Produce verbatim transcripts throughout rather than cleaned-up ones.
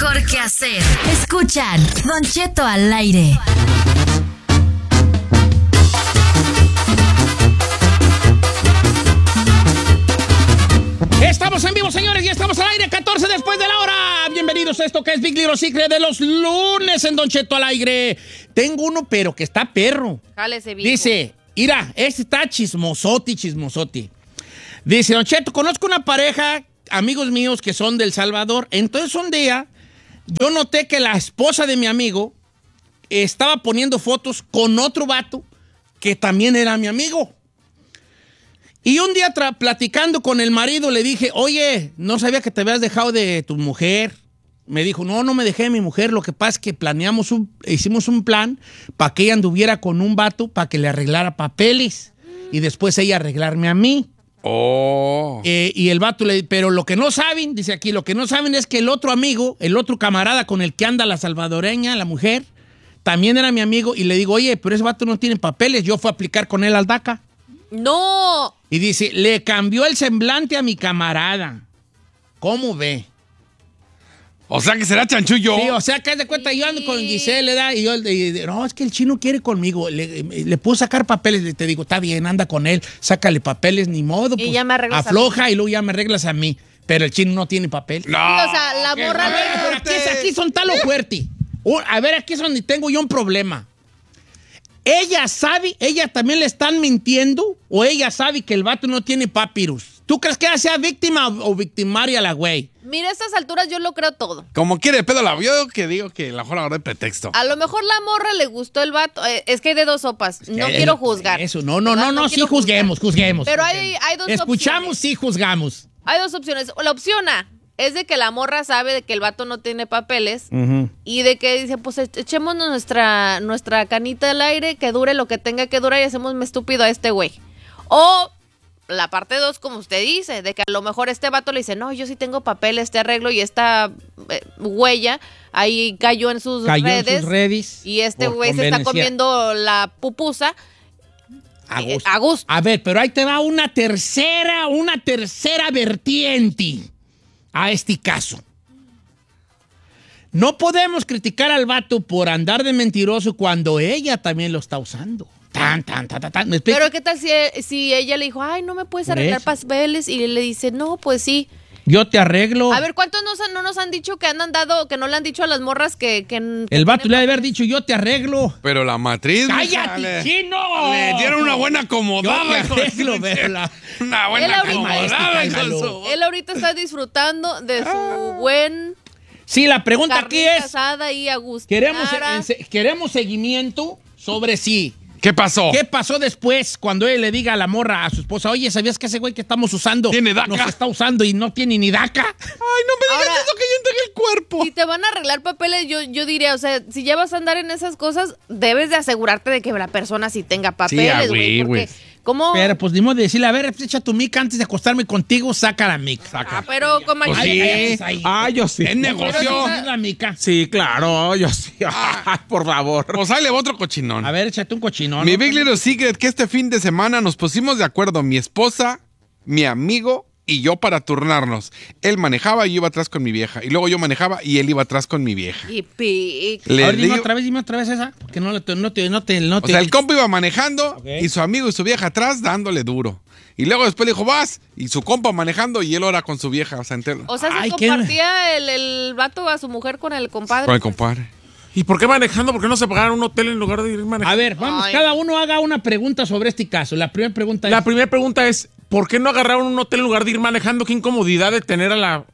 mejor que hacer. Escuchan Don Cheto al aire. Estamos en vivo, señores, y estamos al aire, catorce después de la hora. Bienvenidos a esto que es Big Little Secret de los lunes en Don Cheto al aire. Tengo uno, pero que está perro. Jálese, vivo. Dice, mira, este está chismosote, chismosote. Dice, Don Cheto, conozco una pareja, amigos míos que son del Salvador. Entonces un día, yo noté que la esposa de mi amigo estaba poniendo fotos con otro vato que también era mi amigo. Y un día tra- platicando con el marido le dije, oye, no sabía que te habías dejado de tu mujer. Me dijo, no, no me dejé de mi mujer. Lo que pasa es que planeamos un, hicimos un plan para que ella anduviera con un vato para que le arreglara papeles y después ella arreglarme a mí. Oh. Eh, y el vato le, pero lo que no saben, dice aquí, lo que no saben es que el otro amigo, el otro camarada con el que anda la salvadoreña, la mujer, también era mi amigo. Y le digo, oye, pero ese vato no tiene papeles. Yo fui a aplicar con él al DACA. ¡No! Y dice, le cambió el semblante a mi camarada. ¿Cómo ve? O sea que será chanchullo. Sí, o sea, que haz de cuenta, yo ando con Giselle, ¿verdad? Y yo, y, y, no, es que el chino quiere conmigo. Le, le puedo sacar papeles. Le te digo, está bien, anda con él. Sácale papeles, ni modo. Y Pues, ya me arreglas afloja y luego ya me arreglas a mí. Pero el chino no tiene papel. No. O sea, la qué morra... A ver, pero aquí, es- aquí son talo fuerte. Un- A ver, aquí es donde tengo yo un problema. Ella sabe, ella también le están mintiendo, o ella sabe que el vato no tiene papyrus. ¿Tú crees que ella sea víctima o, o victimaria la güey? Mira, a estas alturas yo lo creo todo. Como quiere pedo la vio que digo que la mejor agarré de pretexto. A lo mejor la morra le gustó el vato. Eh, es que hay de dos sopas. No Eh, quiero eh, juzgar. Eso, no, no, no, ¿Verdad? no, sí quiero juzguemos, juzguemos. Pero hay, juzguemos. hay dos Escuchamos, opciones. sí juzgamos. Hay dos opciones. La opción A es de que la morra sabe de que el vato no tiene papeles y de que dice, pues echemos nuestra, nuestra canita al aire, que dure lo que tenga que durar y hacemos me estúpido a este güey. O la parte dos, como usted dice, de que a lo mejor este vato le dice, no, yo sí tengo papeles, te arreglo, y esta eh, huella ahí cayó en sus Cayó redes. en sus redes. Y este por güey se está conveniencia. comiendo la pupusa. A eh, gusto. a gusto. A ver, pero ahí te va una tercera, una tercera vertiente a este caso. No podemos criticar al vato por andar de mentiroso cuando ella también lo está usando. Tan, tan, tan, tan, tan. ¿Me explico? Pero ¿qué tal si, si ella le dijo, ay, no me puedes Por arreglar eso. papeles? Y le dice, no, pues sí. Yo te arreglo. A ver, ¿cuántos nos han- no nos han dicho que han andado, que no le han dicho a las morras que... que El vato le ha de haber dicho, yo te arreglo. Pero la matriz. mija, ¡Cállate, le- chino! Le dieron una buena acomodada. Yo te hijo de arreglo, su- verla. Una Él buena ahorita- acomodada. hijo de Cálmalo. su- Él ahorita está disfrutando de Ah. su buen Sí, la pregunta aquí carnita es, asada y a gusto. queremos, Cara. en- en- queremos seguimiento sobre sí. ¿Qué pasó? ¿Qué pasó después cuando él le diga a la morra, a su esposa, oye, ¿sabías que ese güey que estamos usando Tiene DACA? nos está usando y no tiene ni DACA? Ay, no me digas Ahora- eso que yo entregué el cuerpo. Si te van a arreglar papeles, yo, yo diría, o sea, si ya vas a andar en esas cosas, debes de asegurarte de que la persona sí tenga papeles, ah, güey. güey, porque, güey. ¿cómo? Pero pues ni modo de decirle, a ver, echa tu mica antes de acostarme contigo, saca la mica. Ah, pero como Pues aquí- sí. Ay, ay, Ah, yo sí. Es negocio. ay, la mica. Sí, claro, yo sí. Ay, por favor. Pues ahí le va otro cochinón. A ver, échate un cochinón. Mi ¿no? Big Little Secret, que este fin de semana nos pusimos de acuerdo, mi esposa, mi amigo y yo, para turnarnos. Él manejaba y yo iba atrás con mi vieja. Y luego yo manejaba y él iba atrás con mi vieja. Y pic. Le A ver, dime digo- otra vez, dime otra vez esa, porque no, le- no te, no te, no o te- sea, el compa iba manejando Ok. y su amigo y su vieja atrás dándole duro. Y luego después le dijo, vas. Y su compa manejando y él ahora con su vieja. O sea, entero. O sea, se Ay, qué- compartía el, el vato a su mujer con el compadre. Con el compadre. ¿Y por qué manejando? ¿Por qué no se pagaron un hotel en lugar de ir manejando? A ver, vamos, Ay. cada uno haga una pregunta sobre este caso. La primera pregunta La es, primera pregunta es, ¿por qué no agarraron un hotel en lugar de ir manejando? ¿Qué incomodidad de tener a la...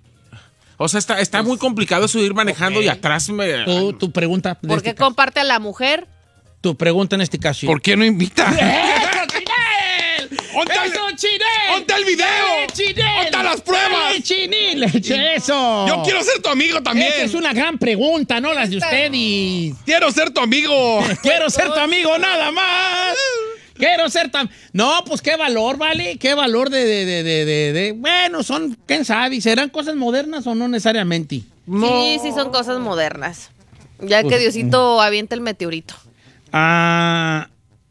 O sea, está, está muy complicado eso de ir manejando Ok. y atrás me... tu, tu pregunta. de ¿Por este qué caso. comparte a la mujer? Tu pregunta en este caso. ¿Por qué no invita? ¡Eso, Chinel! ¿Dónde está el- ¡Eso, Chinel! ¿Dónde está el video? ¡Dale, Chinel! ¿Dónde están las pruebas? ¡Dale, Chinel! ¡Eso! Yo quiero ser tu amigo también. Esa es una gran pregunta, no las de ustedes. Quiero ser tu amigo. Quiero ser tu amigo nada más. Quiero ser tan... No, pues qué valor, ¿vale? Qué valor de... de, de, de, de- de- Bueno, son... ¿Quién sabe? ¿Serán cosas modernas o no necesariamente? No. Sí, sí son cosas modernas. Ya Pues, que Diosito avienta el meteorito. Ah...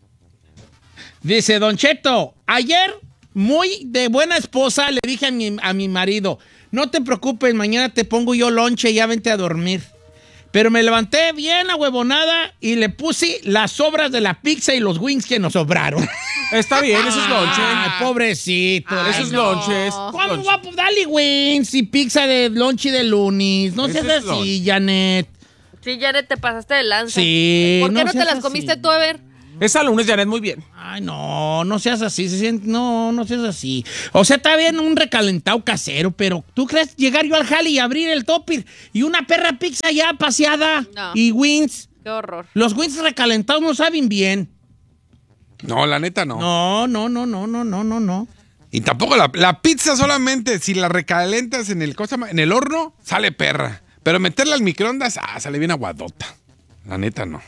Dice, Don Cheto, ayer, muy de buena esposa, le dije a mi, a mi marido, no te preocupes, mañana te pongo yo lonche y ya vente a dormir. Pero me levanté bien ahuevonada y le puse las sobras de la pizza y los wings que nos sobraron. Está bien, eso es lonche. Ay, pobrecito. Ay, Eso es no. lonche. es ¿Cómo lonche. va a darle wings y pizza de lonche de lunis? No Ese seas es así, Janet. Sí, Janet, te pasaste de lanza. Sí, ¿Por qué no no, te seas las así. comiste tú, a ver? Esa lunes, Janet, muy bien. Ay, no, no seas así, se siente, no, no seas así. O sea, está bien un recalentado casero, pero ¿tú crees llegar yo al jale y abrir el topper y una perra pizza ya paseada No. y wings? Qué horror. Los wings recalentados no saben bien. No, la neta no. No, no, no, no, no, no, no, no. Y tampoco la, la pizza solamente, si la recalentas en el, cosa, en el horno, sale perra. Pero meterla al microondas, ah, sale bien aguadota. La neta no.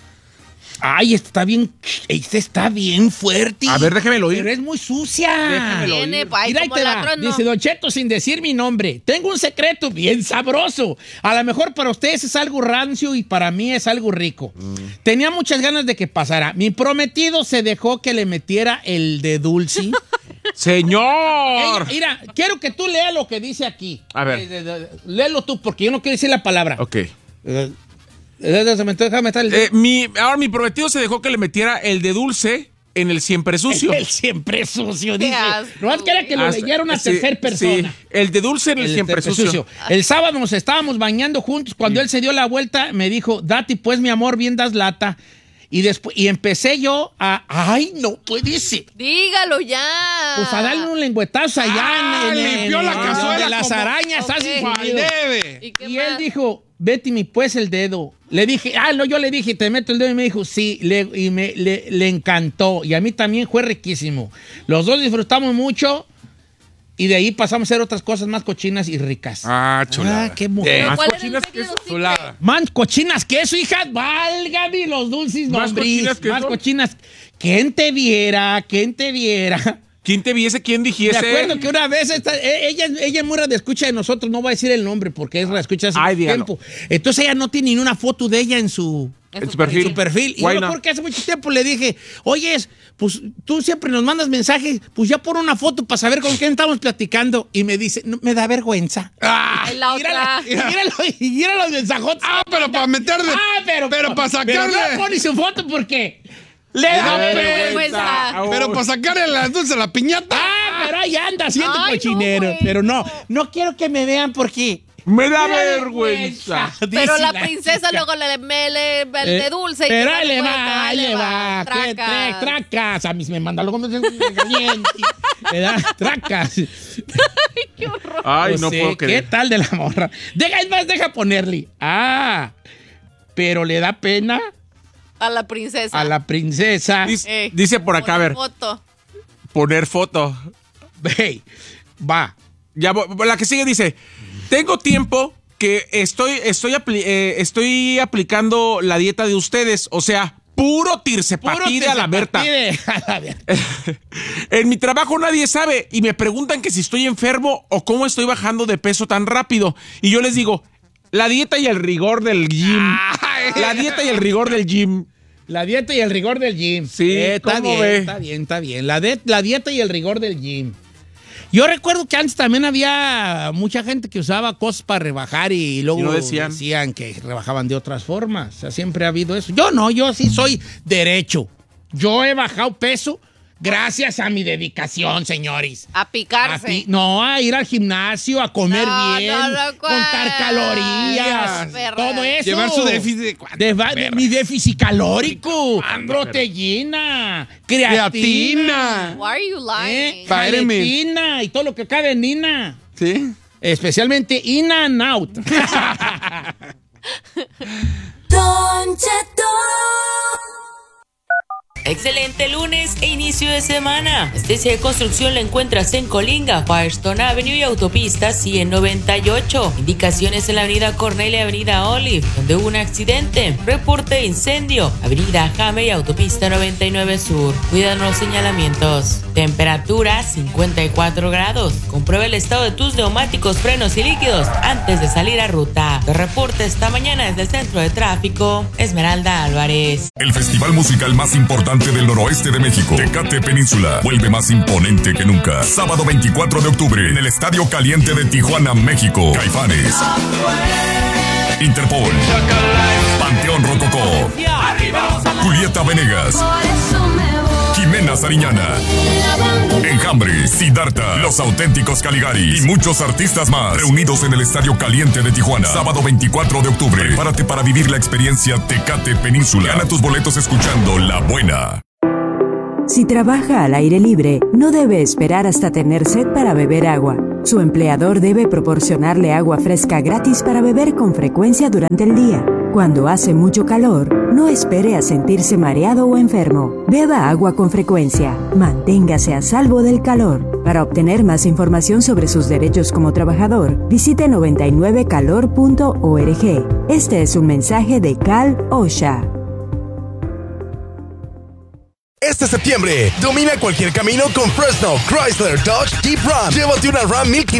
Ay, esta está bien, esta está bien fuerte. A ver, déjemelo oír. Pero es muy sucia. Déjamelo oír. Tiene, ay, Mira, ahí como te la va. trueno. Dice Don Cheto sin decir mi nombre. Tengo un secreto bien sabroso. A lo mejor para ustedes es algo rancio y para mí es algo rico. Mm. Tenía muchas ganas de que pasara. Mi prometido se dejó que le metiera el de dulce. ¡Señor! Ella- mira, quiero que tú leas lo que dice aquí. A ver. Eh, de- de- léelo tú, porque yo no quiero decir la palabra. Ok. Eh, eh, déjame, déjame estar el Eh, mi, ahora mi prometido se dejó que le metiera el de dulce en el siempre sucio. El siempre sucio, dice. asco, No más que era que lo Hasta- leyera una sí, tercera persona. sí, el de dulce en el, El siempre siempre sucio. El sábado nos estábamos bañando juntos. Cuando él se dio la vuelta, me dijo, Dati, pues mi amor, bien das lata. Y después, y empecé yo a, ay, no puede ser. Dígalo ya. Pues a darle un lengüetazo allá Ah, en, en- en- limpió la en cazuela donde las como- arañas Ok. hacen ¡Cuál sonido. debe! ¿Y qué Y más? él dijo, Betty, mi pues el dedo. Le dije, ah, no, yo le dije, te meto el dedo. Y me dijo, sí, le, y me, le, le encantó. Y a mí también fue riquísimo. Los dos disfrutamos mucho. Y de ahí pasamos a hacer otras cosas más cochinas y ricas. Ah, chulada. Ah, qué mujer. Eh, Más ¿Cuál era el cochinas que pequeño eso. secret? chulada. Man, cochinas que eso, hija. Válgame los dulces Más nombres. cochinas que Más eso. cochinas. ¿Quién te viera? ¿Quién te viera? ¿Quién te viese? ¿Quién Me dijese? acuerdo que una vez esta- e- ella, ella es muy de escucha de nosotros, no voy a decir el nombre porque es la escucha hace Ay, mucho dígalo. tiempo. Entonces ella no tiene ni una foto de ella en su, En su en perfil. su perfil. Y yo Why me not? acuerdo que hace mucho tiempo le dije, oye, pues tú siempre nos mandas mensajes, pues ya pon una foto para saber con quién estamos platicando. Y me dice, no, me da vergüenza. Ah, En la Mírala, otra. y míralo, y mira los mensajotes. ah, pero para meterle. Ah, pero, pero para sacarle. Pero no pone su foto porque le da da vergüenza. vergüenza. Pero para sacarle la dulce a la piñata. Ah, pero ahí anda haciendo Ay, no, cochinero. güey, pero no, no. no quiero que me vean porque... Me da Me da vergüenza. Pero dice la princesa chica. luego le, me, le, el Eh, de dulce. y Pero que ahí le cuenta, va, ahí le va. ¿Qué? Tracas. Tra- Tracas. A mí me manda luego me caliente. ¿Verdad? Tracas. Qué horror. Ay, no O sea, puedo ¿qué creer. tal de la morra? Deja, es más, deja ponerle. Ah, pero le da pena A la princesa. a la princesa. Dice, Eh, dice por acá, a Poner ver, foto. poner foto. Hey, va. Ya, vo- la que sigue dice, tengo tiempo que estoy, estoy, apli- eh, estoy aplicando la dieta de ustedes, o sea, puro tircepatide a la Berta. Tircepatide a la Berta. En mi trabajo nadie sabe y me preguntan que si estoy enfermo o cómo estoy bajando de peso tan rápido. Y yo les digo, la dieta y el rigor del gym. La dieta y el rigor del gym. La dieta y el rigor del gym. Sí, Eh, está ¿cómo bien, ve? está bien, está bien. La, de- la dieta y el rigor del gym. Yo recuerdo que antes también había mucha gente que usaba cosas para rebajar y luego Y no decían. decían que rebajaban de otras formas. O sea, siempre ha habido eso. Yo no, yo sí soy derecho. Yo he bajado peso gracias a mi dedicación, señores. A A picarse. ti- no, a ir al gimnasio, a comer No, bien, no, no, ¿cuál? contar calorías, Perra. todo eso. Llevar su déficit de cuánto, De va- perra. mi déficit calórico, ¿Cuándo, proteína, creatina, Creatina. Why are you lying? eh, Vitamin. gelatina y todo lo que cabe en Ina. ¿Sí? Especialmente In and Out. Don Cheto. Excelente lunes e inicio de semana. Estesia de Construcción la encuentras en Colinga, Firestone Avenue y Autopista ciento noventa y ocho. Indicaciones en la avenida Cornelia y avenida Olive, donde hubo un accidente. Reporte de incendio, avenida Jame y Autopista noventa y nueve Sur. Cuidan los señalamientos. Temperatura cincuenta y cuatro grados. Comprueba el estado de tus neumáticos, frenos y líquidos antes de salir a ruta. Te reporte esta mañana desde el Centro de Tráfico, Esmeralda Álvarez. El festival musical más importante gigante del noroeste de México. Tecate Península vuelve más imponente que nunca. Sábado veinticuatro de octubre en el Estadio Caliente de Tijuana, México. Caifanes, Interpol, Panteón Rococó, Julieta Venegas, Jimena Sariñana, Enjambre, Siddhartha, Los Auténticos Caligari y muchos artistas más reunidos en el Estadio Caliente de Tijuana. Sábado veinticuatro de octubre. Prepárate para vivir la experiencia Tecate Península. Gana tus boletos escuchando La Buena. Si trabaja al aire libre, no debe esperar hasta tener sed para beber agua. Su empleador debe proporcionarle agua fresca gratis para beber con frecuencia durante el día. Cuando hace mucho calor, no espere a sentirse mareado o enfermo. Beba agua con frecuencia. Manténgase a salvo del calor. Para obtener más información sobre sus derechos como trabajador, visite noventa y nueve calor punto org. Este es un mensaje de Cal OSHA. Este septiembre, domina cualquier camino con Fresno, Chrysler, Dodge, Jeep Ram. Llévate una Ram mil quinientos